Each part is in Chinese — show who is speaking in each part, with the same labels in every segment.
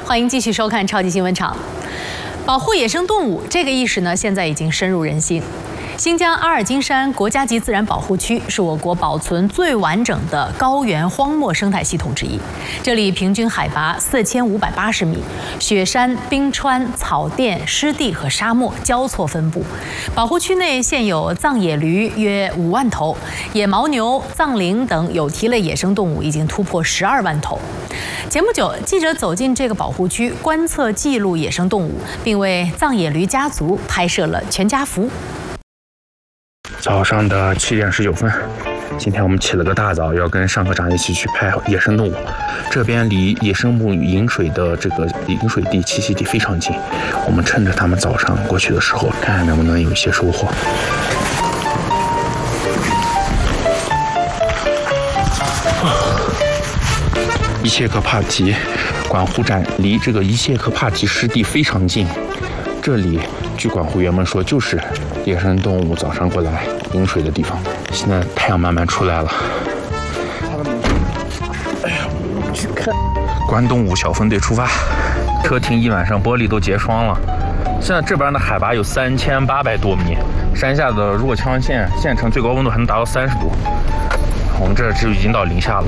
Speaker 1: 欢迎继续收看超级新闻场。保护野生动物这个意识呢，现在已经深入人心。新疆阿尔金山国家级自然保护区是我国保存最完整的高原荒漠生态系统之一。这里平均海拔4580米，雪山、冰川、草甸、湿地和沙漠交错分布。保护区内现有藏野驴约5万头，野牦牛、藏羚等有蹄类野生动物已经突破12万头。前不久，记者走进这个保护区，观测记录野生动物，并为藏野驴家族拍摄了全家福。
Speaker 2: 早上的7点19分，今天我们起了个大早，要跟尚科长一起去拍野生动物。这边离野生动物饮水的这个饮水地、栖息地非常近，我们趁着他们早上过去的时候，看看能不能有一些收获。伊谢克帕提管护站离这个伊谢克帕提湿地非常近，这里据管护员们说，就是野生动物早上过来饮水的地方。现在太阳慢慢出来了。哎呀，我去看。关东五小分队出发，车停一晚上，玻璃都结霜了。现在这边的海拔有3800多米，山下的若羌县城最高温度还能达到30度。我们这就已经到零下了。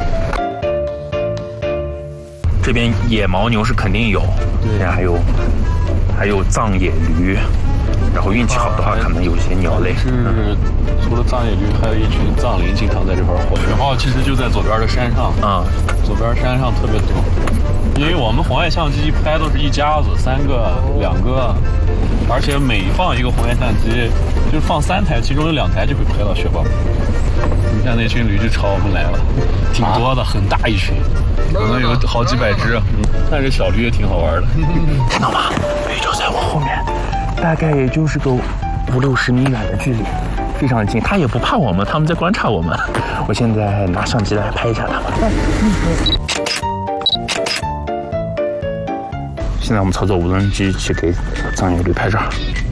Speaker 2: 这边野牦牛是肯定有，现在还有藏野驴，然后运气好的话，可能有一些鸟类。
Speaker 3: 是除了藏野驴，还有一群藏羚经常在这块活跃。然后其实就在左边的山上啊，左边山上特别多。因为我们红外相机拍都是一家子，3个、2个，而且每放一个红外相机，就放3台，其中有2台就会拍到雪豹。你看那群驴就朝我们来了，挺多的，很大一群，可能有好几百只。看这小驴也挺好玩的，
Speaker 2: 看到吗？驴就在我后面，大概也就是个50-60米远的距离，非常近。它也不怕我们，他们在观察我们。我现在拿相机来拍一下它们。现在我们操作无人机去给藏野驴拍照。